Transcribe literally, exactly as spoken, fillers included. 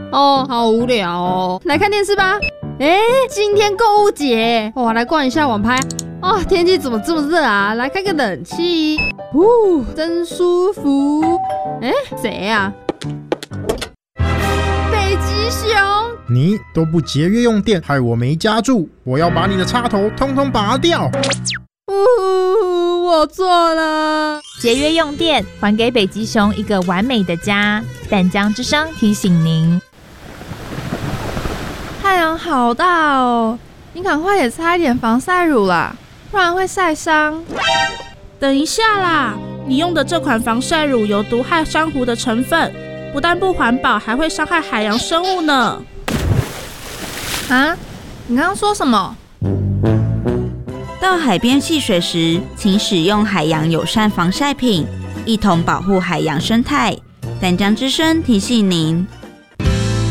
哦，好无聊哦，来看电视吧。哎，今天购物节，哇，来逛一下网拍。哦，天气怎么这么热啊？来开个冷气，呼，真舒服。哎，谁呀？北极熊。 你都不节约用电，害我没家住，我要把你的插头通通拔掉。 呜，我错了。 节约用电，还给北极熊一个完美的家。淡江之声提醒您。 太阳好大哦，你赶快也擦一点防晒乳啦，不然会晒伤。 等一下啦，你用的这款防晒乳有毒害珊瑚的成分，不但不环保，还会伤害海洋生物呢。 啊？你刚刚说什么？ 到海边戏水时，请使用海洋友善防晒品，一同保护海洋生态。淡江之声提醒您。